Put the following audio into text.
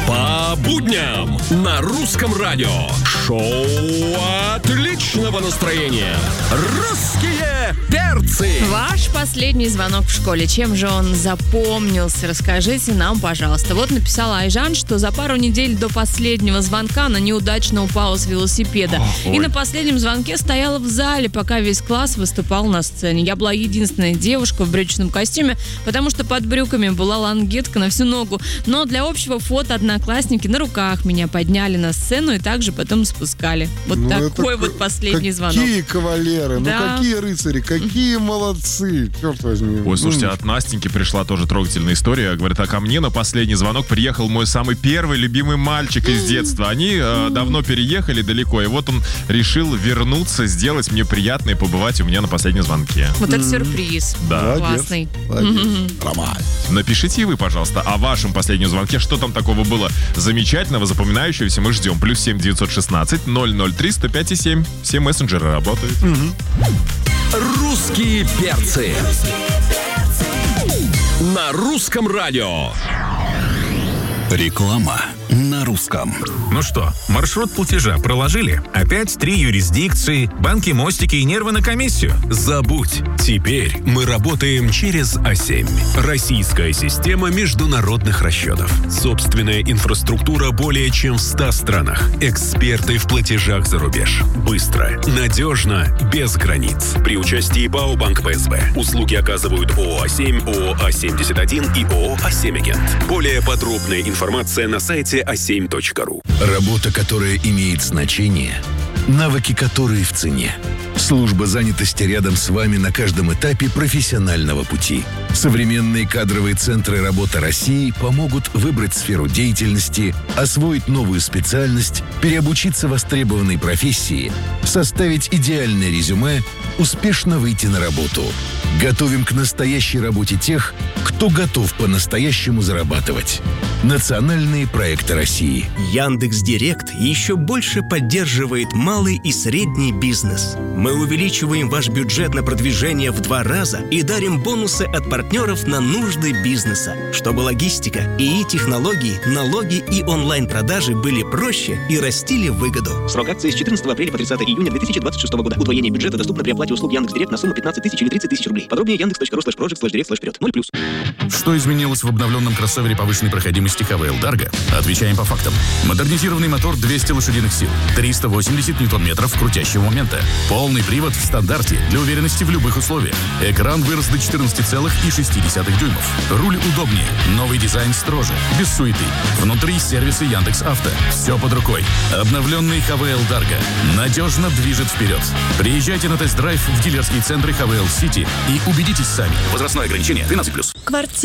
По будням на Русском радио. Шоу отличного настроения. Русские перцы. Ваш последний звонок в школе. Чем же он запомнился? Расскажите нам, пожалуйста. Вот написала Айжан, что за пару недель до последнего звонка она неудачно упала с велосипеда. И на последнем звонке стояла в зале, пока весь класс выступал на сцене. Я была единственная девушка в брючном костюме, потому что под брюками была лангетка на всю ногу. Но для общего фото одноклассники на руках меня подняли на сцену и также потом спускали. Вот такой вот последний звонок. Какие кавалеры, Да. какие рыцари, какие молодцы, черт возьми. Ой, слушайте, от Настеньки пришла тоже трогательная история. Говорит, а ко мне на последний звонок приехал мой самый первый любимый мальчик из детства. Они давно переехали далеко, и вот он решил вернуться, сделать мне приятно и побывать у меня на последнем звонке. Вот это сюрприз. Да. Классный. Роман. Напишите и вы, пожалуйста, о вашем последнем звонке, что там такого было замечательного, запоминающегося. Мы ждем. +7 916 003 105 7. Все мессенджеры работают. Русские перцы. На Русском радио. Реклама на русском. Ну что, маршрут платежа проложили? Опять 3 юрисдикции, банки, мостики и нервы на комиссию? Забудь. Теперь мы работаем через А7. Российская система международных расчетов. Собственная инфраструктура более чем в 100 странах. Эксперты в платежах за рубеж. Быстро, надежно, без границ. При участии ПАО Банк ПСБ. Услуги оказывают ООО А7, ООО А71 и ООО А7-агент. Более подробная информация на сайте a7.ru. Работа, которая имеет значение, навыки, которые в цене. Служба занятости рядом с вами на каждом этапе профессионального пути. Современные кадровые центры работы России помогут выбрать сферу деятельности, освоить новую специальность, переобучиться востребованной профессии, составить идеальное резюме, успешно выйти на работу. Готовим к настоящей работе тех, кто готов по-настоящему зарабатывать. Национальные проекты России. Яндекс.Директ еще больше поддерживает малый и средний бизнес. Мы увеличиваем ваш бюджет на продвижение в 2 раза и дарим бонусы от партнеров на нужды бизнеса, чтобы логистика, ИИ-технологии, налоги и онлайн-продажи были проще и растили выгоду. Срок акции с 14 апреля по 30 июня 2026 года. Удвоение бюджета доступно при оплате услуг Яндекс.Директ на сумму 15 тысяч или 30 тысяч рублей. Подробнее yandex.ru/project/direct/вперед. 0+. Что изменилось в обновленном кроссовере повышенной проходимости ХВЛ Дарго? Отвечаем по фактам. Модернизированный мотор 200 лошадиных сил, 380 ньютон-метров крутящего момента. Полный привод в стандарте для уверенности в любых условиях. Экран вырос до 14,6 дюймов. Руль удобнее. Новый дизайн строже. Без суеты. Внутри сервисы Яндекс.Авто. Все под рукой. Обновленный ХВЛ Дарго надежно движет вперед. Приезжайте на тест-драйв в дилерские центры ХВЛ Сити и убедитесь сами. Возрастное ограничение 13+. Квартира.